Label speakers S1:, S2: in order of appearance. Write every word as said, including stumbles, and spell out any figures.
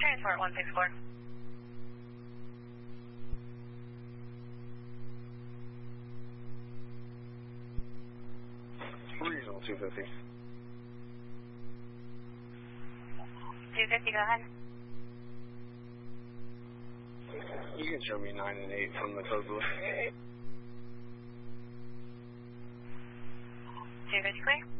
S1: transport one six four.
S2: Regional two fifty.
S1: two fifty, go ahead.
S2: You can show me nine and eight from the code blue.
S1: two fifty clear.